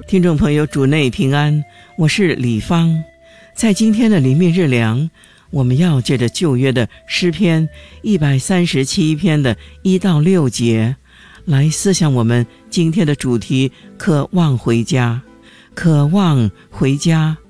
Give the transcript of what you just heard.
听众朋友，主内平安，我是李芳。在今天的灵命日粮，我们要借着旧约的诗篇137篇的1到6节来思想我们今天的主题：渴望回家。渴望回家，